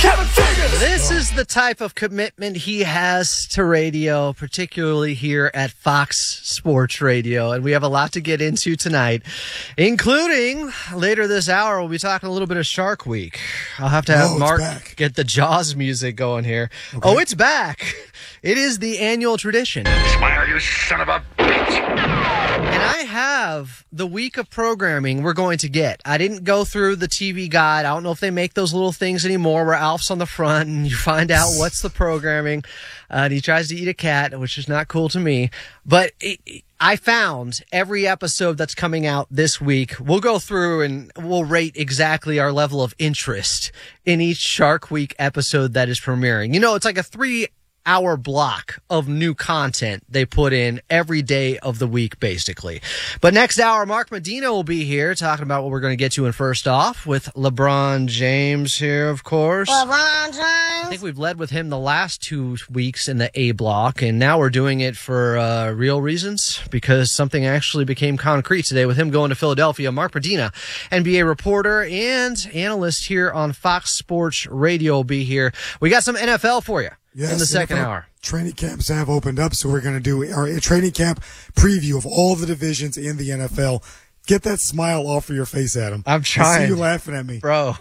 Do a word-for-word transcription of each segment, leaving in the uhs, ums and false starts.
Seven figures. This is the type of commitment he has to radio, particularly here at Fox Sports Radio. And we have a lot to get into tonight, including later this hour, we'll be talking a little bit of Shark Week. I'll have to have Oh, Mark back. get the Jaws music going here. Okay. Oh, it's back. It is the annual tradition. Smile, you son of a bitch. And I have the week of programming we're going to get. I didn't go through the T V guide. I don't know if they make those little things anymore where Alf's on the front and you find out what's the programming. Uh, and he tries to eat a cat, which is not cool to me. But it, it, I found every episode that's coming out this week. We'll go through and we'll rate exactly our level of interest in each Shark Week episode that is premiering. You know, it's like a three hour block of new content they put in every day of the week, basically. But next hour, Mark Medina will be here talking about what we're going to get to in First Off with LeBron James here, of course. LeBron James. I think we've led with him the last two weeks in the A block, and now we're doing it for uh, real reasons because something actually became concrete today with him going to Philadelphia. Mark Medina, N B A reporter and analyst here on Fox Sports Radio, will be here. We got some N F L for you. Yes, in the second N F L hour. Training camps have opened up, so we're going to do our training camp preview of all the divisions in the N F L. Get that smile off of your face, Adam. I'm trying. I see you laughing at me. Bro.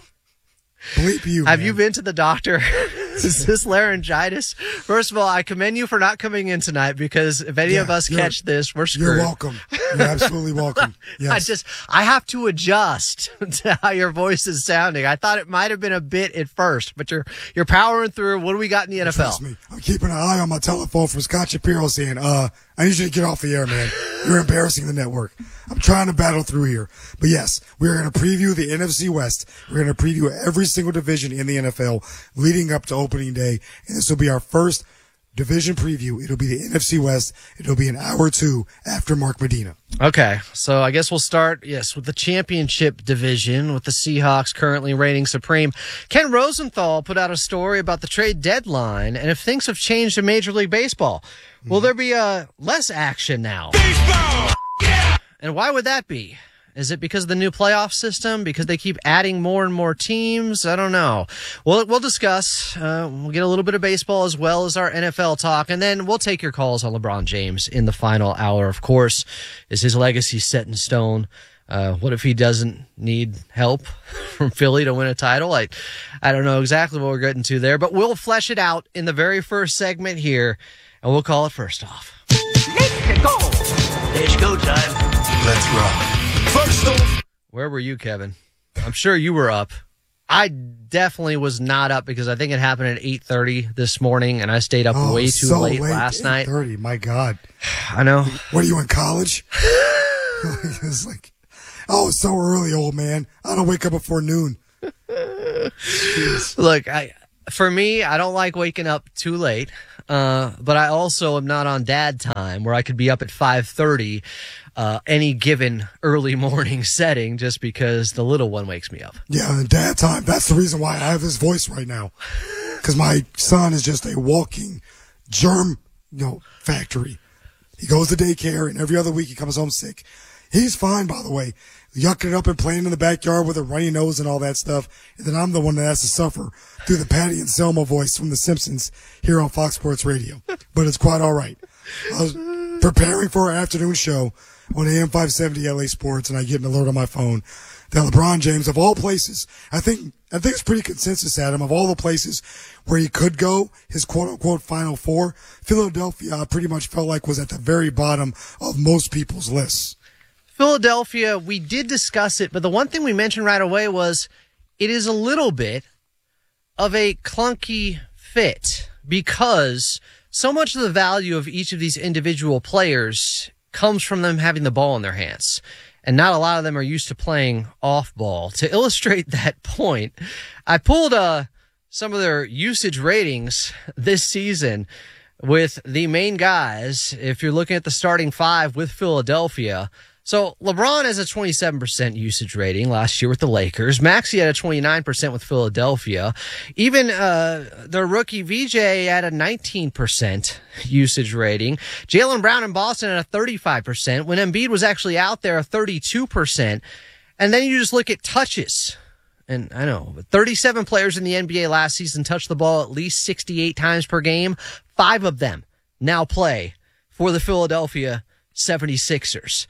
Bleep you, Have man. you been to the doctor? Is this laryngitis? First of all, I commend you for not coming in tonight because if any Yeah, of us you're- catch this, we're screwed. You're welcome. You're absolutely welcome. Yes. I just, I have to adjust to how your voice is sounding. I thought it might have been a bit at first, but you're, you're powering through. What do we got in the N F L? Trust me. I'm keeping an eye on my telephone from Scott Shapiro saying, uh, I need you to get off the air, man. You're embarrassing the network. I'm trying to battle through here. But yes, we're going to preview the N F C West. We're going to preview every single division in the N F L leading up to opening day. And this will be our first division preview. It'll be the N F C West. It'll be an hour or two after Mark Medina. Okay, so I guess we'll start, yes, with the championship division, with the Seahawks currently reigning supreme. Ken Rosenthal put out a story about the trade deadline and if things have changed in Major League Baseball. Will there be uh, less action now? Baseball. Yeah. And why would that be? Is it because of the new playoff system? Because they keep adding more and more teams? I don't know. We'll, we'll discuss. Uh, we'll get a little bit of baseball as well as our N F L talk. And then we'll take your calls on LeBron James in the final hour, of course. Is his legacy set in stone? Uh, what if he doesn't need help from Philly to win a title? I, I don't know exactly what we're getting to there, but we'll flesh it out in the very first segment here, and we'll call it First Off. Let's go. Let's go time. Let's rock. First off. Where were you, Kevin? I'm sure you were up. I definitely was not up because I think it happened at eight thirty this morning, and I stayed up Oh, way too so late, late last night. eight thirty, my God. I know. What are you in college? It's like, oh, it's so early, old man. I don't wake up before noon. Look, I for me, I don't like waking up too late, uh, but I also am not on dad time where I could be up at five thirty uh, any given early morning setting just because the little one wakes me up. Yeah, and dad time. That's the reason why I have this voice right now. Because my son is just a walking germ, you know, factory. He goes to daycare, and every other week he comes home sick. He's fine, by the way, yucking it up and playing in the backyard with a runny nose and all that stuff. And then I'm the one that has to suffer through the Patty and Selma voice from The Simpsons here on Fox Sports Radio. But it's quite all right. I was preparing for our afternoon show on A M five seventy L A Sports, and I get an alert on my phone that LeBron James, of all places, I think I think it's pretty consensus, Adam, of all the places where he could go, his quote-unquote Final Four, Philadelphia I pretty much felt like was at the very bottom of most people's lists. Philadelphia, we did discuss it, but the one thing we mentioned right away was it is a little bit of a clunky fit because so much of the value of each of these individual players comes from them having the ball in their hands. And not a lot of them are used to playing off ball. To illustrate that point, I pulled uh, some of their usage ratings this season with the main guys. If you're looking at the starting five with Philadelphia, so LeBron has a twenty-seven percent usage rating last year with the Lakers. Maxey had a twenty-nine percent with Philadelphia. Even uh their rookie V J had a nineteen percent usage rating. Jaylen Brown in Boston had a thirty-five percent. When Embiid was actually out there, a thirty-two percent. And then you just look at touches. and I know, but thirty-seven players in the N B A last season touched the ball at least sixty-eight times per game. Five of them now play for the Philadelphia seventy-sixers.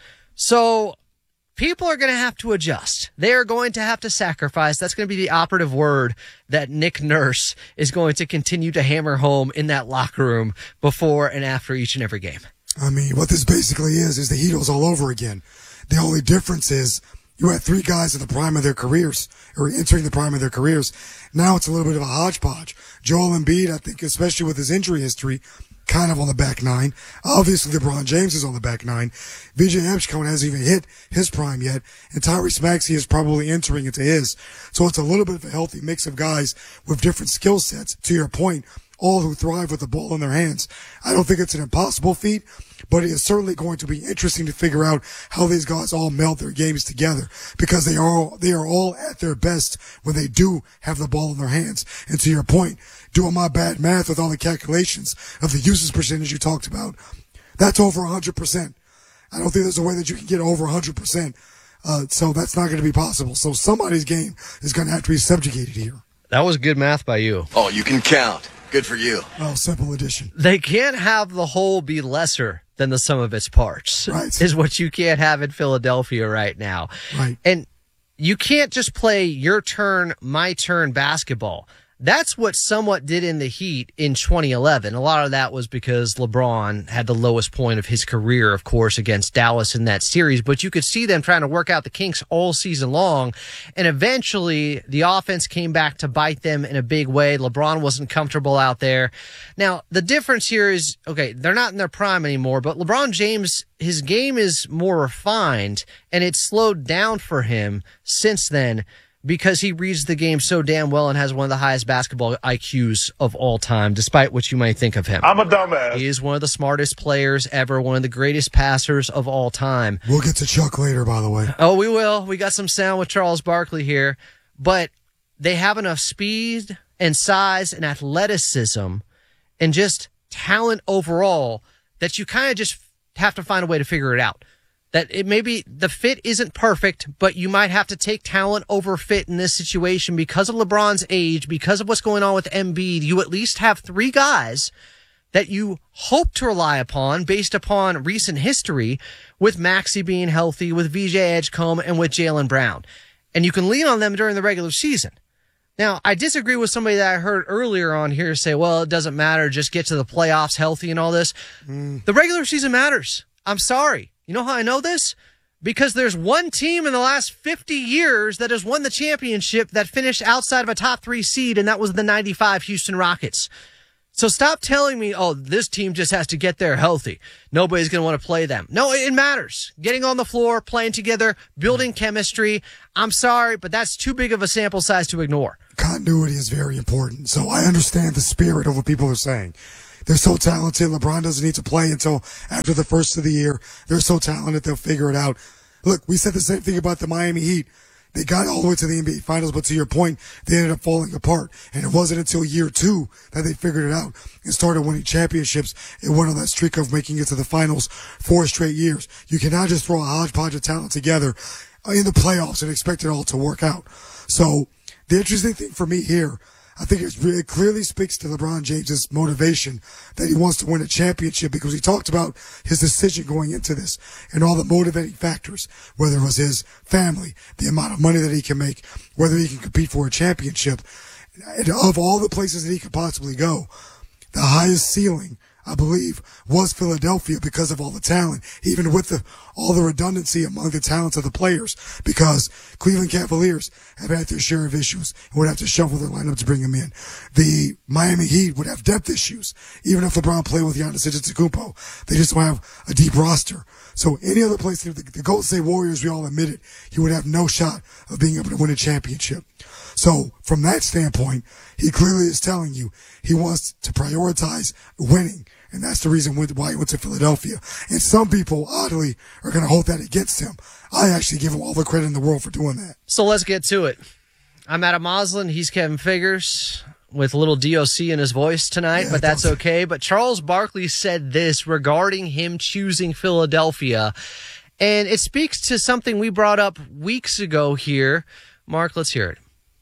So people are going to have to adjust. They are going to have to sacrifice. That's going to be the operative word that Nick Nurse is going to continue to hammer home in that locker room before and after each and every game. I mean, what this basically is, is the Heatles all over again. The only difference is you had three guys at the prime of their careers, or entering the prime of their careers. Now it's a little bit of a hodgepodge. Joel Embiid, I think, especially with his injury history, kind of on the back nine. Obviously, LeBron James is on the back nine. V J Edgecombe hasn't even hit his prime yet, and Tyrese Maxey is probably entering into his. So it's a little bit of a healthy mix of guys with different skill sets, to your point, all who thrive with the ball in their hands. I don't think it's an impossible feat, but it is certainly going to be interesting to figure out how these guys all meld their games together, because they are all, they are all at their best when they do have the ball in their hands. And to your point, doing my bad math with all the calculations of the usage percentage you talked about, that's over one hundred percent. I don't think there's a way that you can get over one hundred percent. Uh, so that's not going to be possible. So somebody's game is going to have to be subjugated here. That was good math by you. Oh, you can count. Good for you. Oh, simple addition. They can't have the whole be lesser than the sum of its parts. Right. Is what you can't have in Philadelphia right now. Right. And you can't just play your turn, my turn basketball. That's what somewhat did in the Heat in twenty eleven. A lot of that was because LeBron had the lowest point of his career, of course, against Dallas in that series. But you could see them trying to work out the kinks all season long. And eventually, the offense came back to bite them in a big way. LeBron wasn't comfortable out there. Now, the difference here is, okay, they're not in their prime anymore, but LeBron James, his game is more refined, and it's slowed down for him since then, because he reads the game so damn well and has one of the highest basketball I Qs of all time, despite what you might think of him. I'm a dumbass. He is one of the smartest players ever, one of the greatest passers of all time. We'll get to Chuck later, by the way. Oh, we will. We got some sound with Charles Barkley here. But they have enough speed and size and athleticism and just talent overall that you kind of just have to find a way to figure it out. That it maybe the fit isn't perfect, but you might have to take talent over fit in this situation because of LeBron's age, because of what's going on with Embiid. You at least have three guys that you hope to rely upon based upon recent history, with Maxey being healthy, with V J Edgecombe, and with Jaylen Brown. And you can lean on them during the regular season. Now, I disagree with somebody that I heard earlier on here say, well, it doesn't matter, just get to the playoffs healthy and all this. Mm. The regular season matters. I'm sorry. You know how I know this? Because there's one team in the last fifty years that has won the championship that finished outside of a top three seed, and that was the ninety-five Houston Rockets. So stop telling me, oh, this team just has to get there healthy. Nobody's going to want to play them. No, it matters. Getting on the floor, playing together, building chemistry. I'm sorry, but that's too big of a sample size to ignore. Continuity is very important. So I understand the spirit of what people are saying. They're so talented. LeBron doesn't need to play until after the first of the year. They're so talented, they'll figure it out. Look, we said the same thing about the Miami Heat. They got all the way to the N B A Finals, but to your point, they ended up falling apart. And it wasn't until year two that they figured it out and started winning championships and went on that streak of making it to the finals four straight years. You cannot just throw a hodgepodge of talent together in the playoffs and expect it all to work out. So the interesting thing for me here, I think it really clearly speaks to LeBron James's motivation that he wants to win a championship, because he talked about his decision going into this and all the motivating factors, whether it was his family, the amount of money that he can make, whether he can compete for a championship. And of all the places that he could possibly go, the highest ceiling, I believe, was Philadelphia because of all the talent, even with the, all the redundancy among the talents of the players, because Cleveland Cavaliers have had their share of issues and would have to shuffle their lineup to bring them in. The Miami Heat would have depth issues, even if LeBron played with Giannis Antetokounmpo. They just don't have a deep roster. So any other place, the, the Golden State Warriors, we all admit it, he would have no shot of being able to win a championship. So from that standpoint, he clearly is telling you he wants to prioritize winning. And that's the reason why he went to Philadelphia. And some people, oddly, are going to hold that against him. I actually give him all the credit in the world for doing that. So let's get to it. I'm Adam Moslin. He's Kevin Figures with a little D O C in his voice tonight, yeah, but that's okay. But Charles Barkley said this regarding him choosing Philadelphia. And it speaks to something we brought up weeks ago here. Mark, let's hear it.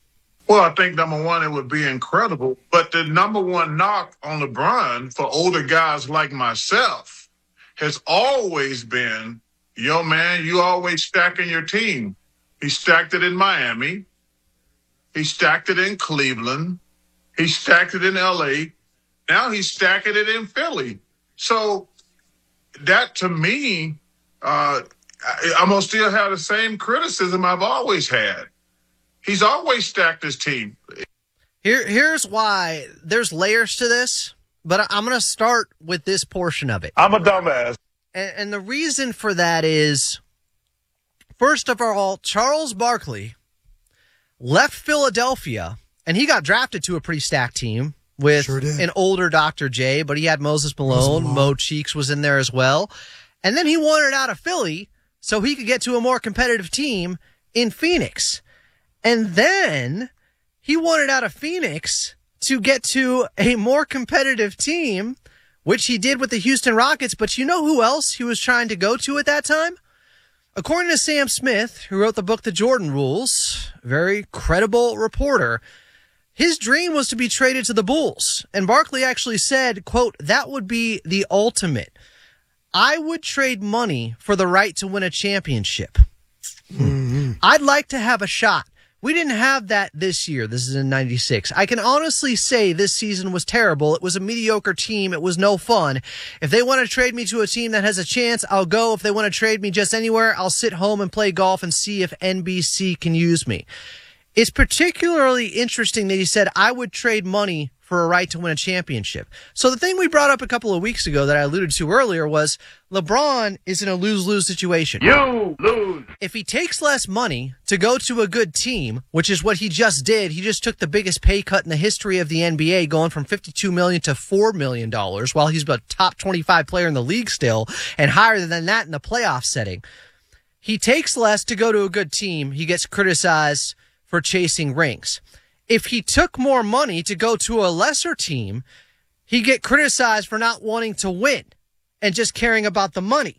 Well, I think number one, it would be incredible. But the number one knock on LeBron for older guys like myself has always been, yo, man, you always stacking your team. He stacked it in Miami. He stacked it in Cleveland. He stacked it in L A. Now he's stacking it in Philly. So that, to me, uh, I, I'm going to still have the same criticism I've always had. He's always stacked his team. Here, here's why there's layers to this, but I'm going to start with this portion of it. I'm a dumbass. And, and the reason for that is, first of all, Charles Barkley left Philadelphia, and he got drafted to a pretty stacked team with Sure did. an older Doctor J, but he had Moses Malone, Moses Malone. Mo Cheeks was in there as well. And then he wanted out of Philly so he could get to a more competitive team in Phoenix. And then he wanted out of Phoenix to get to a more competitive team, which he did with the Houston Rockets. But you know who else he was trying to go to at that time? According to Sam Smith, who wrote the book The Jordan Rules, very credible reporter, his dream was to be traded to the Bulls. And Barkley actually said, quote, that would be the ultimate. I would trade money for the right to win a championship. Mm-hmm. I'd like to have a shot. We didn't have that this year. This is in ninety-six. I can honestly say this season was terrible. It was a mediocre team. It was no fun. If they want to trade me to a team that has a chance, I'll go. If they want to trade me just anywhere, I'll sit home and play golf and see if N B C can use me. It's particularly interesting that he said, I would trade money for a right to win a championship. So the thing we brought up a couple of weeks ago that I alluded to earlier was LeBron is in a lose-lose situation. You lose. If he takes less money to go to a good team, which is what he just did, he just took the biggest pay cut in the history of the N B A, going from fifty-two million dollars to four million dollars, while he's a top twenty-five player in the league still, and higher than that in the playoff setting. He takes less to go to a good team. He gets criticized for chasing rings. If he took more money to go to a lesser team, he'd get criticized for not wanting to win and just caring about the money.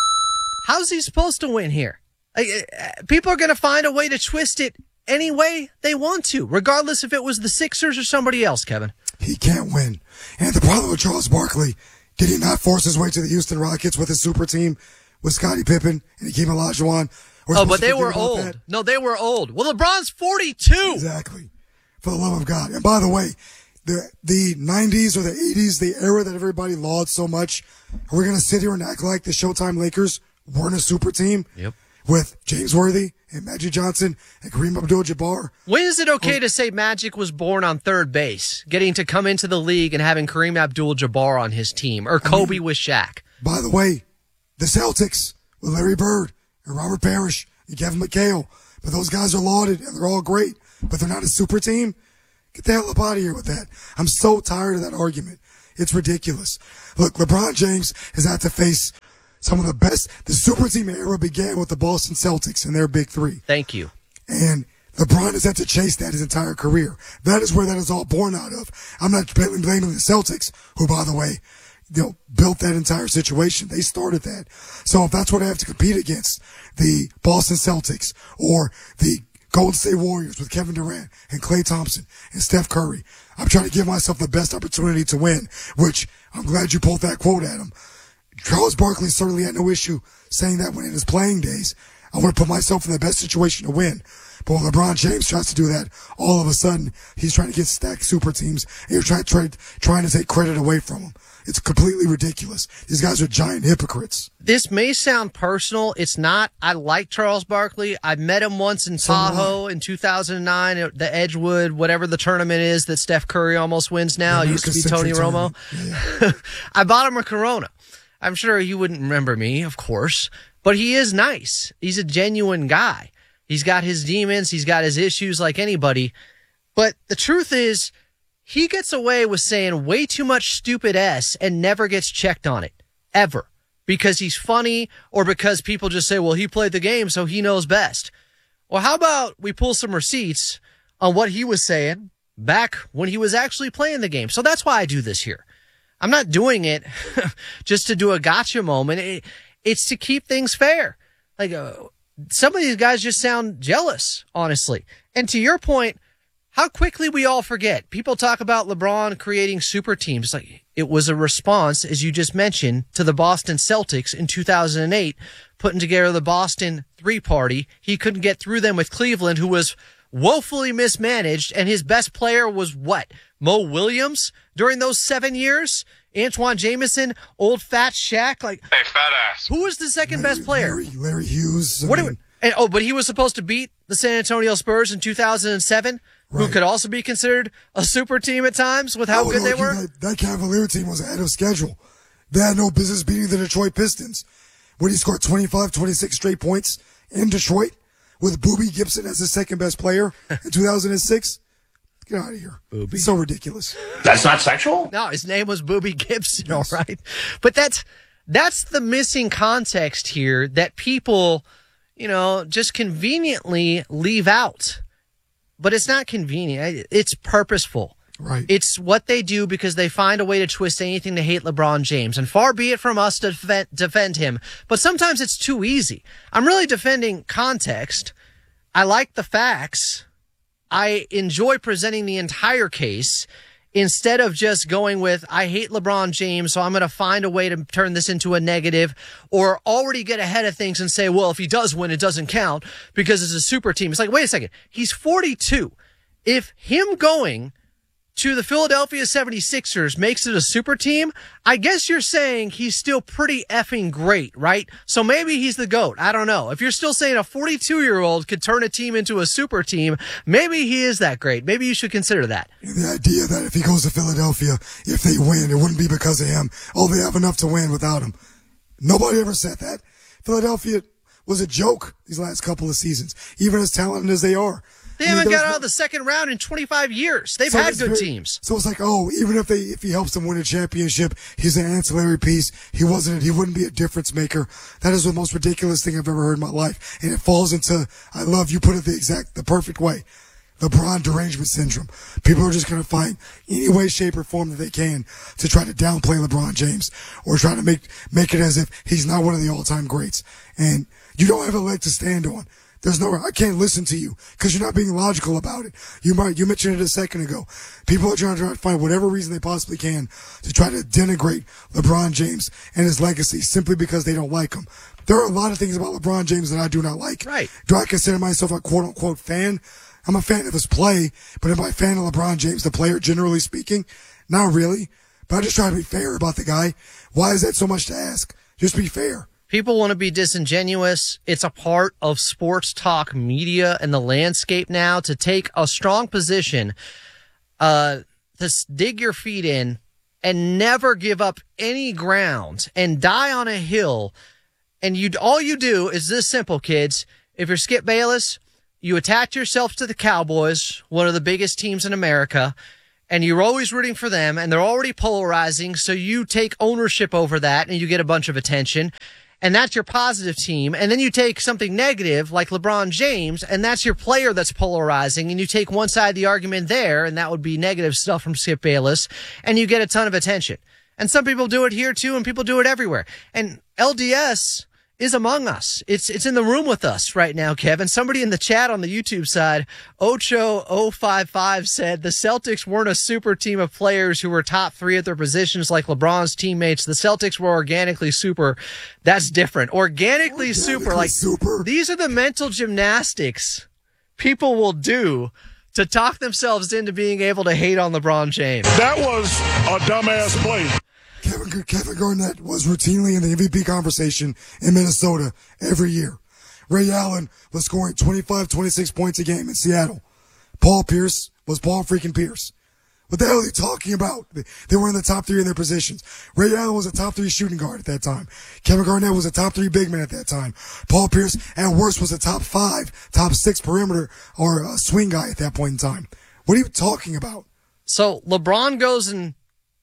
How's he supposed to win here? People are going to find a way to twist it any way they want to, regardless if it was the Sixers or somebody else, Kevin. He can't win. And the problem with Charles Barkley, did he not force his way to the Houston Rockets with his super team with Scottie Pippen and Hakeem Olajuwon? Oh, but they were old. That? No, they were old. Well, LeBron's forty-two. Exactly. For the love of God. And by the way, the the nineties or the eighties, the era that everybody lauded so much, are we going to sit here and act like the Showtime Lakers weren't a super team? Yep. With James Worthy and Magic Johnson and Kareem Abdul-Jabbar? When is it okay or, to say Magic was born on third base, getting to come into the league and having Kareem Abdul-Jabbar on his team, or Kobe I mean, with Shaq? By the way, the Celtics with Larry Bird and Robert Parrish and Kevin McHale, but those guys are lauded and they're all great, but they're not a super team. Get the hell up out of here with that. I'm so tired of that argument. It's ridiculous. Look, LeBron James has had to face some of the best. The super team era began with the Boston Celtics and their big three. Thank you. And LeBron has had to chase that his entire career. That is where that is all born out of. I'm not blaming the Celtics, who, by the way, you know, built that entire situation. They started that. So if that's what I have to compete against, the Boston Celtics or the Golden State Warriors with Kevin Durant and Klay Thompson and Steph Curry, I'm trying to give myself the best opportunity to win, which I'm glad you pulled that quote at him. Charles Barkley certainly had no issue saying that when in his playing days. I want to put myself in the best situation to win. But when LeBron James tries to do that, all of a sudden, he's trying to get stacked super teams, and you're trying, trying, trying to take credit away from him. It's completely ridiculous. These guys are giant hypocrites. This may sound personal. It's not. I like Charles Barkley. I met him once in So Tahoe in two thousand nine at the Edgewood, whatever the tournament is that Steph Curry almost wins now. It used to be Tony Romo. Yeah, yeah. I bought him a Corona. I'm sure you wouldn't remember me, of course, but he is nice. He's a genuine guy. He's got his demons. He's got his issues like anybody. But the truth is, he gets away with saying way too much stupid S and never gets checked on it, ever, because he's funny or because people just say, well, he played the game, so he knows best. Well, how about we pull some receipts on what he was saying back when he was actually playing the game? So that's why I do this here. I'm not doing it just to do a gotcha moment. It, it's to keep things fair. Like, uh, some of these guys just sound jealous, honestly. And to your point, how quickly we all forget. People talk about LeBron creating super teams. Like, it was a response, as you just mentioned, to the Boston Celtics in two thousand eight, putting together the Boston Three Party. He couldn't get through them with Cleveland, who was woefully mismanaged, and his best player was what? Mo Williams during those seven years? Antoine Jameson, old fat Shaq? Like, hey, fat ass. Who was the second Larry, best player? Larry, Larry Hughes. I What? mean, Do we, and, oh, but he was supposed to beat the San Antonio Spurs in two thousand seven, right. who could also be considered a super team at times with how I would good they argue were. That, that Cavalier team was ahead of schedule. They had no business beating the Detroit Pistons. When he scored twenty-five, twenty-six straight points in Detroit with Boobie Gibson as his second best player in two thousand six. Get out of here. Boobie. It's so ridiculous. That's not sexual? No, his name was Boobie Gibson, all right. But that's that's the missing context here that people, you know, just conveniently leave out. But it's not convenient. It's purposeful. Right. It's what they do because they find a way to twist anything to hate LeBron James. And far be it from us to defend, defend him. But sometimes it's too easy. I'm really defending context. I like the facts. I enjoy presenting the entire case instead of just going with, I hate LeBron James, so I'm going to find a way to turn this into a negative, or already get ahead of things and say, well, if he does win, it doesn't count because it's a super team. It's like, wait a second. He's forty-two. If him going to the Philadelphia seventy-sixers makes it a super team, I guess you're saying he's still pretty effing great, right? So maybe he's the GOAT. I don't know. If you're still saying a forty-two-year-old could turn a team into a super team, maybe he is that great. Maybe you should consider that. The idea that if he goes to Philadelphia, if they win, it wouldn't be because of him. Oh, they have enough to win without him. Nobody ever said that. Philadelphia was a joke these last couple of seasons, even as talented as they are. They I mean, haven't got those- out of the second round in twenty-five years. They've So had it's good very- teams. So it's like, oh, even if they if he helps them win a championship, he's an ancillary piece. He wasn't. He wouldn't be a difference maker. That is the most ridiculous thing I've ever heard in my life, and it falls into. I love you put it the exact the perfect way. LeBron derangement syndrome. People are just going to find any way, shape, or form that they can to try to downplay LeBron James or try to make make it as if he's not one of the all-time greats. And you don't have a leg to stand on. There's no, I can't listen to you because you're not being logical about it. You might, you mentioned it a second ago. People are trying to find whatever reason they possibly can to try to denigrate LeBron James and his legacy simply because they don't like him. There are a lot of things about LeBron James that I do not like. Right. Do I consider myself a quote unquote fan? I'm a fan of his play, but am I a fan of LeBron James, the player, generally speaking? Not really. But I just try to be fair about the guy. Why is that so much to ask? Just be fair. People want to be disingenuous. It's a part of sports talk media and the landscape now to take a strong position, uh, to s- dig your feet in and never give up any ground and die on a hill. And you, all you do is this simple, kids. If you're Skip Bayless, you attach yourself to the Cowboys, one of the biggest teams in America, and you're always rooting for them, and they're already polarizing, so you take ownership over that, and you get a bunch of attention. And that's your positive team. And then you take something negative like LeBron James, and that's your player that's polarizing. And you take one side of the argument there, and that would be negative stuff from Skip Bayless, and you get a ton of attention. And some people do it here too, and people do it everywhere. And L D S is among us. It's it's in the room with us right now, Kevin. Somebody in the chat on the YouTube side, Ocho oh five five, said the Celtics weren't a super team of players who were top three at their positions like LeBron's teammates. The Celtics were organically super. That's different. Organically, Organically super. Like super. These are the mental gymnastics people will do to talk themselves into being able to hate on LeBron James. That was a dumbass play. Kevin, Kevin Garnett was routinely in the M V P conversation in Minnesota every year. Ray Allen was scoring twenty-five, twenty-six points a game in Seattle. Paul Pierce was Paul freaking Pierce. What the hell are you talking about? They were in the top three in their positions. Ray Allen was a top three shooting guard at that time. Kevin Garnett was a top three big man at that time. Paul Pierce, at worst, was a top five, top six perimeter or uh, swing guy at that point in time. What are you talking about? So LeBron goes and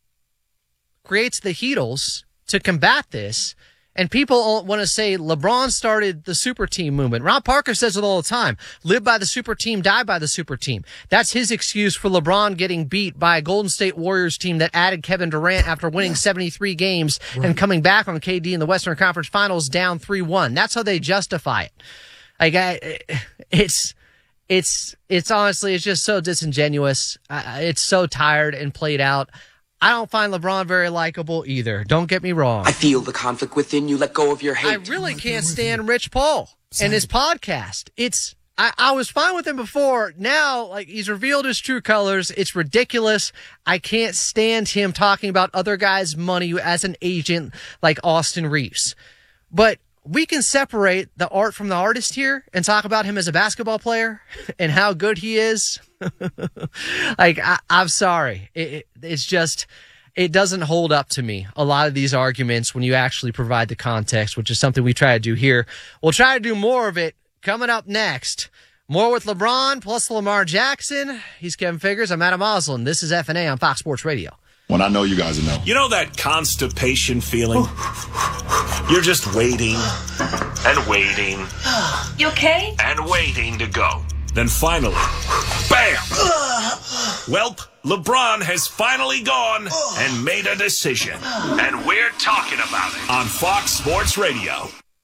creates the Heatles to combat this, and people want to say LeBron started the super team movement. Rob Parker says it all the time. Live by the super team, die by the super team. That's his excuse for LeBron getting beat by a Golden State Warriors team that added Kevin Durant after winning seventy-three games right. and coming back on K D in the Western Conference Finals down three one. That's how they justify it. Like, I, it's... it's it's honestly, it's just so disingenuous. Uh, it's so tired and played out. I don't find LeBron very likable either. Don't get me wrong. I feel the conflict within you. Let go of your hate. I really can't stand Rich Paul and his podcast. It's I, I was fine with him before. Now, like, he's revealed his true colors. It's ridiculous. I can't stand him talking about other guys' money as an agent like Austin Reeves. But we can separate the art from the artist here and talk about him as a basketball player and how good he is. Like, I, I'm sorry. It, it, it's just, it doesn't hold up to me, a lot of these arguments, when you actually provide the context, which is something we try to do here. We'll try to do more of it coming up next. More with LeBron plus Lamar Jackson. He's Kevin Figures. I'm Adam Oslin. This is F and A on Fox Sports Radio. When I know you guys know. You know that constipation feeling? You're just waiting and waiting. You okay? And waiting to go. Then finally, bam! Welp, LeBron has finally gone and made a decision. And we're talking about it on Fox Sports Radio.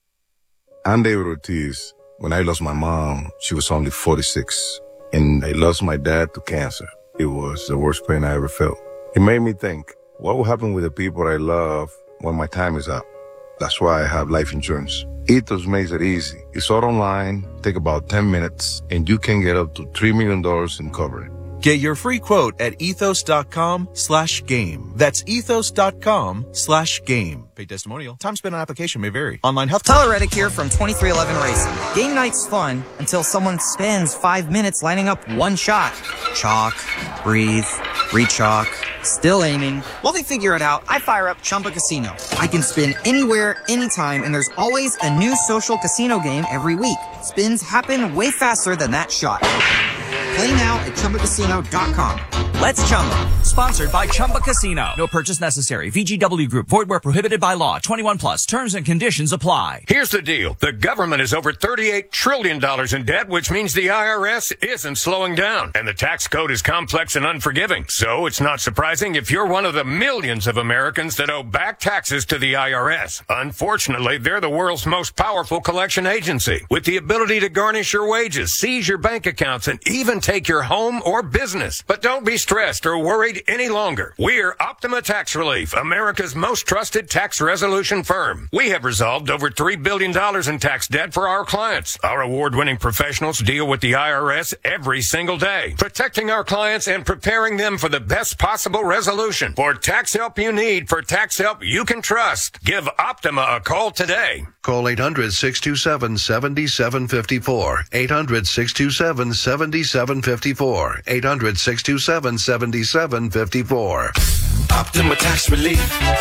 I'm David Ortiz. When I lost my mom, she was only forty-six. And I lost my dad to cancer. It was the worst pain I ever felt. It made me think, what will happen with the people I love when my time is up? That's why I have life insurance. Ethos makes it easy. It's all online, take about ten minutes, and you can get up to three million dollars in coverage. Get your free quote at ethos.com slash game. That's ethos.com slash game. Paid testimonial. Time spent on application may vary. Online health. Tyler Reddick here from twenty-three eleven Racing. Game night's fun until someone spends five minutes lining up one shot. Chalk, breathe, re-chalk, still aiming. While they figure it out, I fire up Chumba Casino. I can spin anywhere, anytime, and there's always a new social casino game every week. Spins happen way faster than that shot. Play now at Chumba Casino dot com. Let's Chumba. Sponsored by Chumba Casino. No purchase necessary. V G W Group. Void where prohibited by law. twenty-one plus. Terms and conditions apply. Here's the deal. The government is over thirty-eight trillion dollars in debt, which means the I R S isn't slowing down. And the tax code is complex and unforgiving. So it's not surprising if you're one of the millions of Americans that owe back taxes to the I R S. Unfortunately, they're the world's most powerful collection agency, with the ability to garnish your wages, seize your bank accounts, and even take your home or business. But don't be stressed or worried any longer. We're Optima Tax Relief, America's most trusted tax resolution firm. We have resolved over three billion dollars in tax debt for our clients. Our award-winning professionals deal with the I R S every single day, protecting our clients and preparing them for the best possible resolution. For tax help you need, for tax help you can trust, give Optima a call today. Call eight hundred, six two seven, seven seven five four. eight hundred, six two seven, seven seven five four. eight hundred, six two seven, seven seven five four. Optima Tax Relief.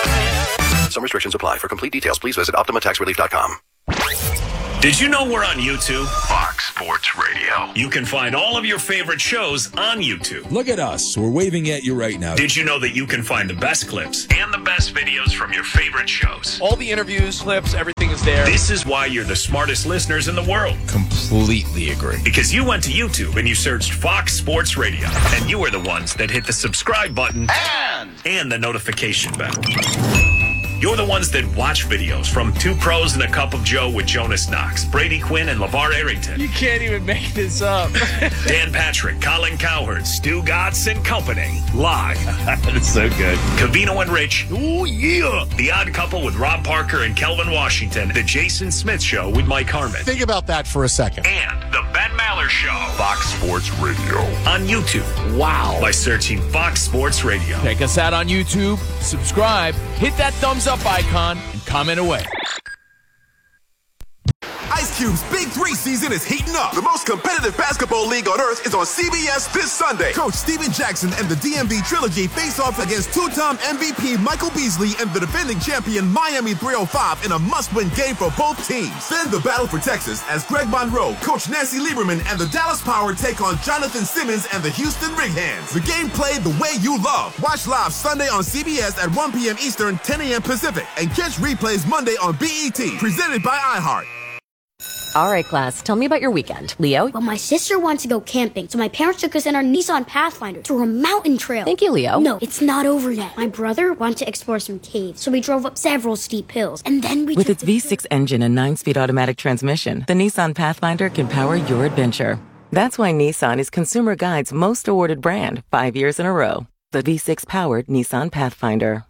Some restrictions apply. For complete details, please visit optima tax relief dot com. Did you know we're on YouTube? Fox Sports Radio. You can find all of your favorite shows on YouTube. Look at us. We're waving at you right now. Did you know that you can find the best clips and the best videos from your favorite shows? All the interviews, clips, everything is there. This is why you're the smartest listeners in the world. Completely agree. Because you went to YouTube and you searched Fox Sports Radio. And you were the ones that hit the subscribe button and, and the notification bell. You're the ones that watch videos from Two Pros and a Cup of Joe with Jonas Knox, Brady Quinn, and LeVar Arrington. You can't even make this up. Dan Patrick, Colin Cowherd, Stu Gatz and Company. Live. That's so good. Cavino and Rich. Oh, yeah. The Odd Couple with Rob Parker and Kelvin Washington. The Jason Smith Show with Mike Harmon. Think about that for a second. And the Ben Maller Show. Fox Sports Radio. On YouTube. Wow. By searching Fox Sports Radio. Check us out on YouTube. Subscribe. Hit that thumbs up icon and comment away. Ice Cube's Big Three season is heating up. The most competitive basketball league on earth is on C B S this Sunday. Coach Steven Jackson and the D M V Trilogy face off against two-time M V P Michael Beasley and the defending champion Miami three oh five in a must-win game for both teams. Then the battle for Texas as Greg Monroe, Coach Nancy Lieberman, and the Dallas Power take on Jonathan Simmons and the Houston Rig Hands. The game played the way you love. Watch live Sunday on C B S at one p.m. Eastern, ten a.m. Pacific, and catch replays Monday on B E T. Presented by iHeart. All right, class, tell me about your weekend. Leo? Well, my sister wanted to go camping, so my parents took us in our Nissan Pathfinder through a mountain trail. Thank you, Leo. No, it's not over yet. My brother wanted to explore some caves, so we drove up several steep hills, and then we With its V six engine and nine-speed automatic transmission, the Nissan Pathfinder can power your adventure. That's why Nissan is Consumer Guide's most awarded brand five years in a row. The V six powered Nissan Pathfinder.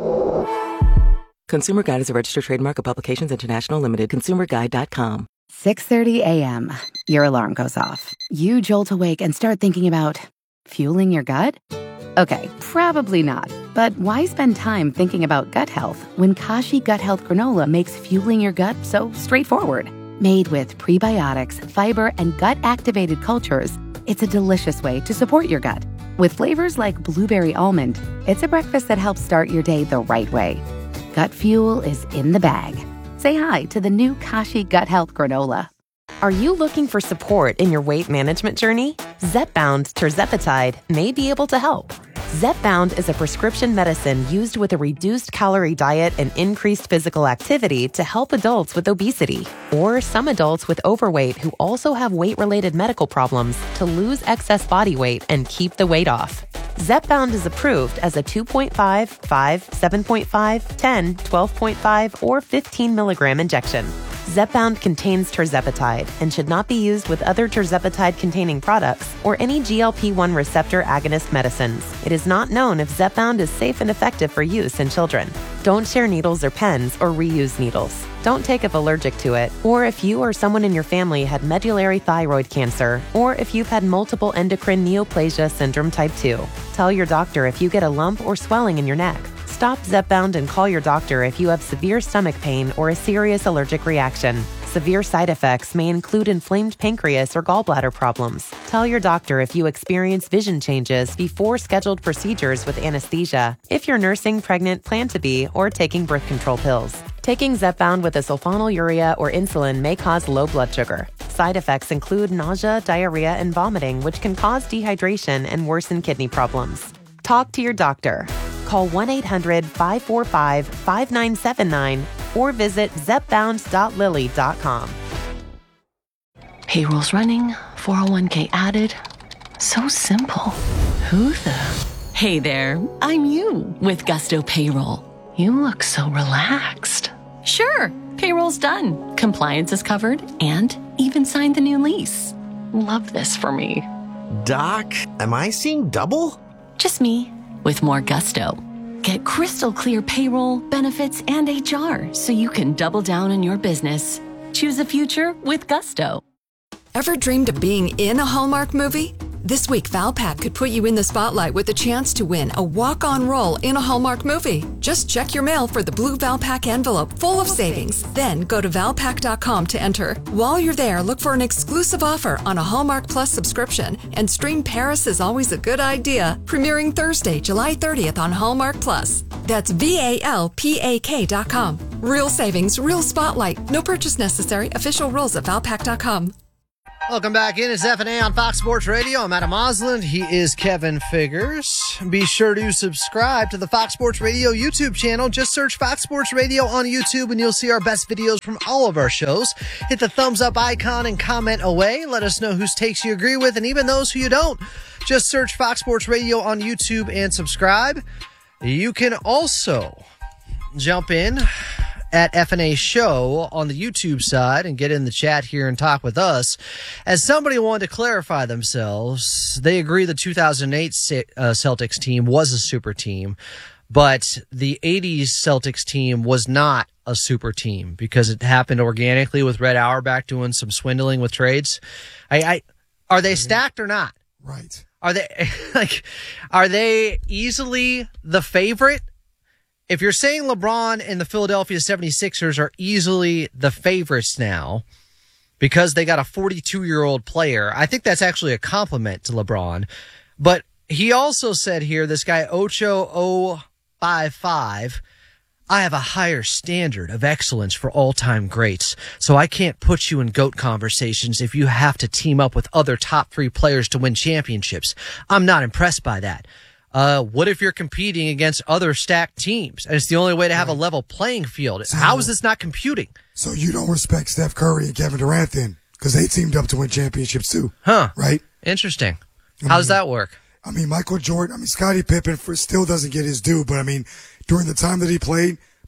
Consumer Guide is a registered trademark of Publications International Limited. consumer guide dot com. six thirty a.m. Your alarm goes off. You jolt awake and start thinking about fueling your gut? Okay, probably not. But why spend time thinking about gut health when Kashi Gut Health Granola makes fueling your gut so straightforward? Made with prebiotics, fiber, and gut-activated cultures, it's a delicious way to support your gut. With flavors like blueberry almond, it's a breakfast that helps start your day the right way. Gut fuel is in the bag. Say hi to the new Kashi Gut Health Granola. Are you looking for support in your weight management journey? Zepbound tirzepatide may be able to help. Zepbound is a prescription medicine used with a reduced calorie diet and increased physical activity to help adults with obesity, or some adults with overweight who also have weight-related medical problems to lose excess body weight and keep the weight off. Zepbound is approved as a two point five, five, seven point five, ten, twelve point five, or fifteen milligram injection. Zepbound contains tirzepatide and should not be used with other tirzepatide-containing products or any G L P one receptor agonist medicines. It is not known if Zepbound is safe and effective for use in children. Don't share needles or pens or reuse needles. Don't take if allergic to it, or if you or someone in your family had medullary thyroid cancer, or if you've had multiple endocrine neoplasia syndrome type two. Tell your doctor if you get a lump or swelling in your neck. Stop Zepbound and call your doctor if you have severe stomach pain or a serious allergic reaction. Severe side effects may include inflamed pancreas or gallbladder problems. Tell your doctor if you experience vision changes before scheduled procedures with anesthesia, if you're nursing, pregnant, plan to be, or taking birth control pills. Taking Zepbound with a sulfonylurea or insulin may cause low blood sugar. Side effects include nausea, diarrhea, and vomiting, which can cause dehydration and worsen kidney problems. Talk to your doctor. Call one eight hundred, five four five, five nine seven nine or visit zepbound dot lilly dot com. Payroll's running, four oh one k added. So simple. Who the? Hey there, I'm you with Gusto Payroll. You look so relaxed. Sure, payroll's done. Compliance is covered and even signed the new lease. Love this for me. Doc, am I seeing double? Just me. With more Gusto. Get crystal clear payroll, benefits, and H R so you can double down on your business. Choose a future with Gusto. Ever dreamed of being in a Hallmark movie? This week, Valpak could put you in the spotlight with a chance to win a walk-on role in a Hallmark movie. Just check your mail for the blue Valpak envelope full of savings. Then go to valpak dot com to enter. While you're there, look for an exclusive offer on a Hallmark Plus subscription and stream Paris is Always a Good Idea, premiering Thursday, July thirtieth on Hallmark Plus. That's V A L P A K dot com. Real savings, real spotlight. No purchase necessary. Official rules at valpak dot com. Welcome back in. It's F and A on Fox Sports Radio. I'm Adam Osland. He is Kevin Figures. Be sure to subscribe to the Fox Sports Radio YouTube channel. Just search Fox Sports Radio on YouTube and you'll see our best videos from all of our shows. Hit the thumbs up icon and comment away. Let us know whose takes you agree with and even those who you don't. Just search Fox Sports Radio on YouTube and subscribe. You can also jump in at F and A Show on the YouTube side and get in the chat here and talk with us. As somebody wanted to clarify themselves, they agree the two thousand eight uh, Celtics team was a super team, but the eighties Celtics team was not a super team because it happened organically with Red Auerbach doing some swindling with trades. I, I are they stacked or not? Right. Are they like are they easily the favorite? If you're saying LeBron and the Philadelphia seventy-sixers are easily the favorites now because they got a forty-two-year-old player, I think that's actually a compliment to LeBron. But he also said here, this guy Ocho oh five five, I have a higher standard of excellence for all-time greats, so I can't put you in GOAT conversations if you have to team up with other top three players to win championships. I'm not impressed by that. Uh, what if you're competing against other stacked teams? And it's the only way to have right. a level playing field. So, how is this not computing? So you don't respect Steph Curry and Kevin Durant then? Because they teamed up to win championships too. Huh. Right? Interesting. I How does mean, that work? I mean, Michael Jordan, I mean, Scottie Pippen for, still doesn't get his due, but I mean, during the time that he played,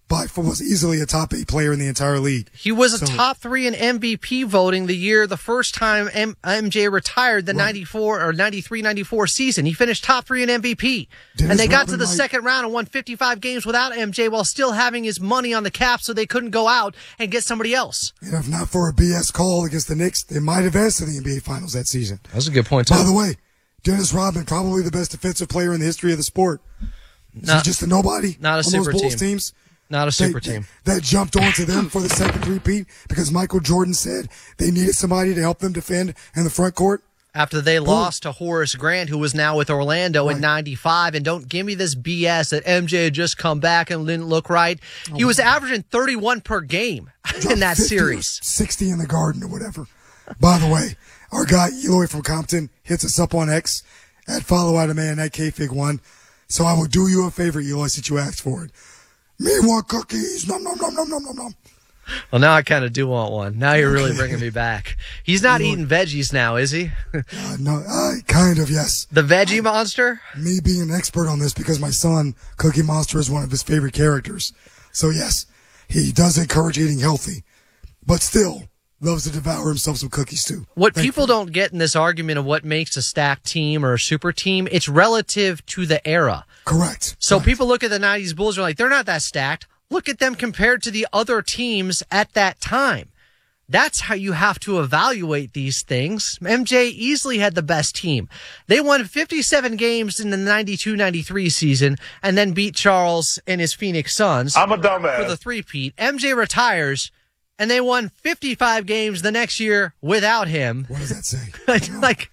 by far was easily a top eight player in the entire league. He was a So- top three in M V P voting the year the first time M- MJ retired the ninety-four or ninety-three ninety-four season. He finished top three in M V P. Dennis and they got to Rodman the might- second round and won fifty-five games without M J while still having his money on the cap so they couldn't go out and get somebody else. And if not for a B S call against the Knicks, they might advance to the N B A Finals that season. That's a good point, too. By the way, Dennis Rodman, probably the best defensive player in the history of the sport. Is Not- he just a nobody not a on super those Bulls team. teams? Not a super They- team. That jumped onto them for the second repeat because Michael Jordan said they needed somebody to help them defend in the front court. After they lost to Horace Grant, who was now with Orlando in ninety-five. And don't give me this B S that M J had just come back and didn't look right. He was averaging thirty-one per game in that fifty or series. sixty in the Garden or whatever. By the way, our guy Eloy from Compton hits us up on X at follow out a man at K Fig one. So I will do you a favor, Eloy, since you asked for it. Me want cookies. Nom, nom, nom, nom, nom, nom, nom. Well, now I kind of do want one. Now you're really bringing me back. He's not eating veggies now, is he? Uh, no, uh, kind of, yes. The veggie monster? Me being an expert on this because my son, Cookie Monster, is one of his favorite characters. So yes, he does encourage eating healthy, but still loves to devour himself some cookies too. What people don't get in this argument of what makes a stacked team or a super team, it's relative to the era. Correct. So people look at the nineties Bulls and are like, they're not that stacked. Look at them compared to the other teams at that time. That's how you have to evaluate these things. M J easily had the best team. They won fifty-seven games in the ninety-two ninety-three season and then beat Charles and his Phoenix Suns. I'm a dumbass. For the three-peat. M J retires and they won fifty-five games the next year without him. What does that say? like,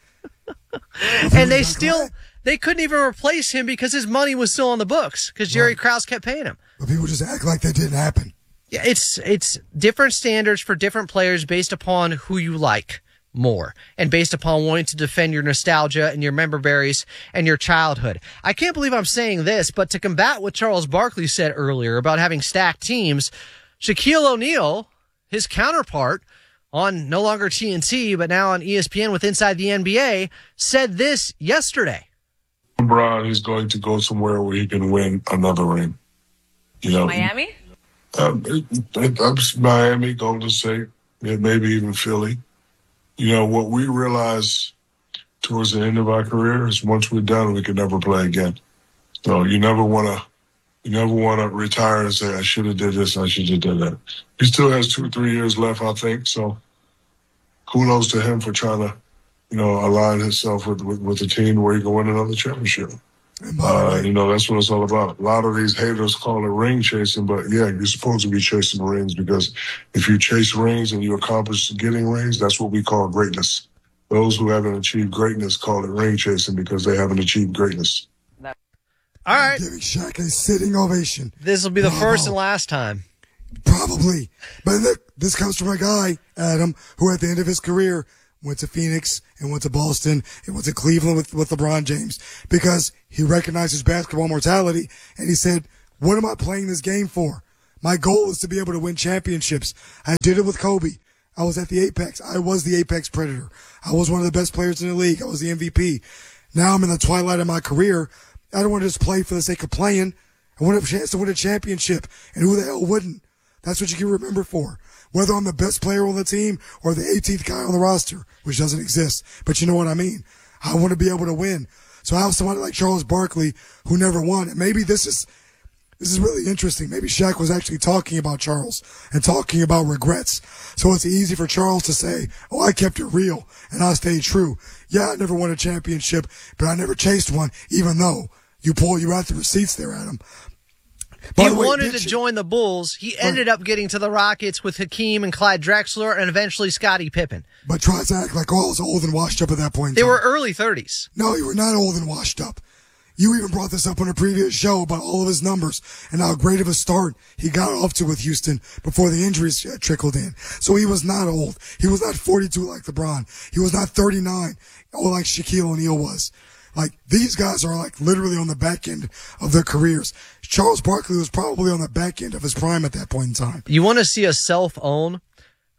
and they still, they couldn't even replace him because his money was still on the books because Jerry Krause kept paying him. But people just act like that didn't happen. Yeah, it's it's different standards for different players based upon who you like more and based upon wanting to defend your nostalgia and your member berries and your childhood. I can't believe I'm saying this, but to combat what Charles Barkley said earlier about having stacked teams, Shaquille O'Neal, his counterpart on no longer T N T, but now on E S P N with Inside the N B A, said this yesterday. LeBron is going to go somewhere where he can win another ring. You know, Miami? Um, it, it, I'm Miami, Golden State, maybe even Philly. You know, what we realized towards the end of our career is once we're done, we can never play again. So you never want to, you never want to retire and say, I should have did this, I should have did that. He still has two, three years left, I think. So kudos to him for trying to, you know, align himself with, with, with a team where he can win another championship. Uh, you know, that's what it's all about. A lot of these haters call it ring chasing, but yeah, you're supposed to be chasing rings because if you chase rings and you accomplish getting rings, that's what we call greatness. Those who haven't achieved greatness call it ring chasing because they haven't achieved greatness. All right. Giving Shaq a sitting ovation. This will be the Bravo. first and last time. Probably. But look, this comes from a guy, Adam, who at the end of his career went to Phoenix and went to Boston and went to Cleveland with, with LeBron James because he recognized his basketball mortality and he said, what am I playing this game for? My goal is to be able to win championships. I did it with Kobe. I was at the apex. I was the apex predator. I was one of the best players in the league. I was the M V P. Now I'm in the twilight of my career. I don't want to just play for the sake of playing. I want a chance to win a championship. And who the hell wouldn't? That's what you can remember for. Whether I'm the best player on the team or the eighteenth guy on the roster, which doesn't exist. But you know what I mean? I want to be able to win. So I have somebody like Charles Barkley who never won. And maybe this is, this is really interesting. Maybe Shaq was actually talking about Charles and talking about regrets. So it's easy for Charles to say, oh, I kept it real and I stayed true. Yeah, I never won a championship, but I never chased one, even though you pull, you out the receipts there, Adam. By He the way, wanted to Mitch- join the Bulls. He ended up getting to the Rockets with Hakeem and Clyde Drexler and eventually Scottie Pippen. But tries to act like, oh, I was old and washed up at that point in They time. were early thirties. No, you were not old and washed up. You even brought this up on a previous show about all of his numbers and how great of a start he got off to with Houston before the injuries uh, trickled in. So he was not old. He was not forty-two like LeBron. He was not thirty-nine or like Shaquille O'Neal was. Like, these guys are like literally on the back end of their careers. Charles Barkley was probably on the back end of his prime at that point in time. You want to see a self-own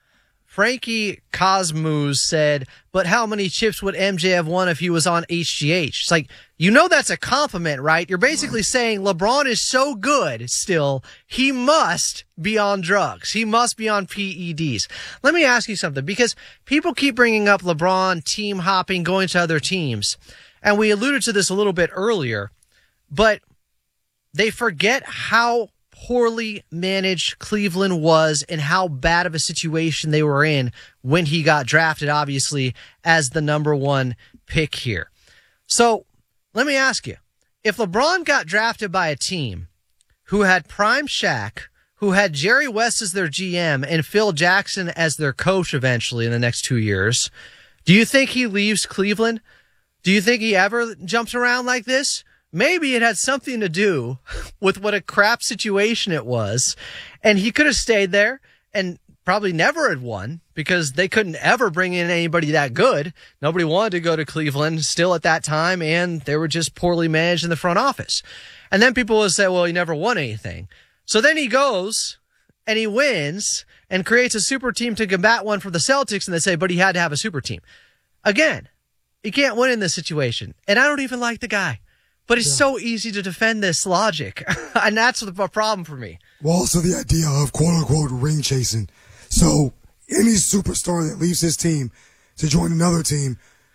Frankie Cosmos said, but how many chips would M J have won if he was on H G H? It's like, you know that's a compliment, right? You're basically saying LeBron is so good still, he must be on drugs. He must be on P E Ds. Let me ask you something, because people keep bringing up LeBron team hopping, going to other teams. And we alluded to this a little bit earlier, but they forget how poorly managed Cleveland was and how bad of a situation they were in when he got drafted, obviously, as the number one pick here. So let me ask you, if LeBron got drafted by a team who had prime Shaq, who had Jerry West as their G M and Phil Jackson as their coach eventually in the next two years, do you think he leaves Cleveland? Do you think he ever jumps around like this? Maybe it had something to do with what a crap situation it was, and he could have stayed there and probably never had won because they couldn't ever bring in anybody that good. Nobody wanted to go to Cleveland still at that time, and they were just poorly managed in the front office. And then people would say, well, he never won anything. So then he goes and he wins and creates a super team to combat one for the Celtics, and they say, but he had to have a super team. Again, he can't win in this situation, and I don't even like the guy. But it's yeah. so easy to defend this logic, and that's the problem for me. Well, also the idea of quote-unquote ring chasing. So any superstar that leaves his team to join another team,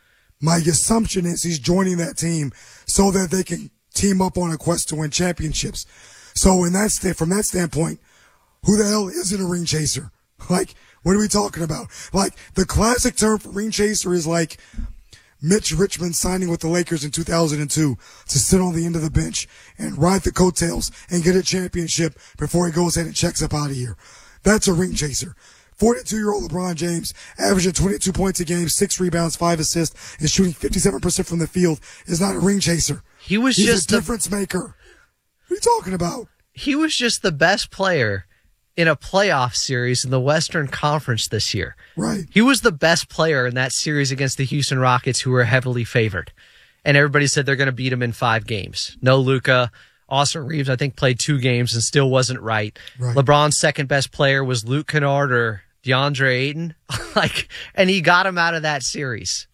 my assumption is he's joining that team so that they can team up on a quest to win championships. So in that st- from that standpoint, who the hell isn't a ring chaser? Like, what are we talking about? Like, the classic term for ring chaser is like Mitch Richmond signing with the Lakers in two thousand two to sit on the end of the bench and ride the coattails and get a championship before he goes ahead and checks up out of here. That's a ring chaser. forty-two-year-old LeBron James, averaging twenty-two points a game, six rebounds, five assists, and shooting fifty-seven percent from the field is not a ring chaser. He was He's just a difference the, maker. What are you talking about? He was just the best player in a playoff series in the Western Conference this year. Right. He was the best player in that series against the Houston Rockets, who were heavily favored. And everybody said they're going to beat him in five games. No Luka. Austin Reeves, I think, played two games and still wasn't right. right. LeBron's second best player was Luke Kennard or DeAndre Ayton. like, and he got him out of that series.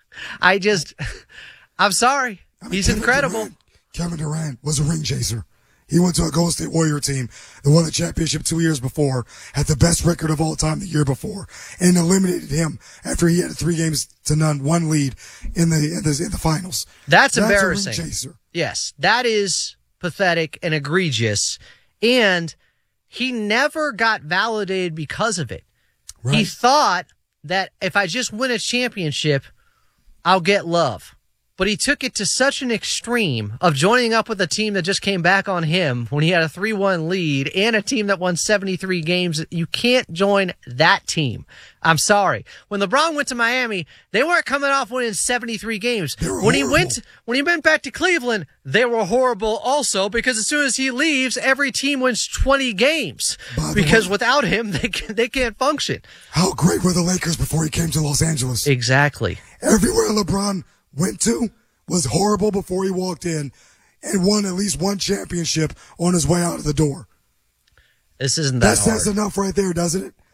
I just, I'm sorry. I mean, He's Kevin incredible. Durant, Kevin Durant was a ring chaser. He went to a Golden State Warrior team that won the championship two years before, had the best record of all time the year before, and eliminated him after he had a three games to none one lead in the in the, in the finals. That's, That's embarrassing. A ring chaser. Yes, that is pathetic and egregious, and he never got validated because of it. Right. He thought that if I just win a championship, I'll get love. But he took it to such an extreme of joining up with a team that just came back on him when he had a three one lead and a team that won seventy-three games. You can't join that team. I'm sorry. When LeBron went to Miami, they weren't coming off winning seventy-three games. They were when horrible. he went, when he went back to Cleveland, they were horrible also, because as soon as he leaves, every team wins twenty games. Because way, without him, they can, they can't function. How great were the Lakers before he came to Los Angeles? Exactly. Everywhere LeBron went to was horrible before he walked in, and won at least one championship on his way out of the door. This isn't that, that hard. says enough right there, doesn't it?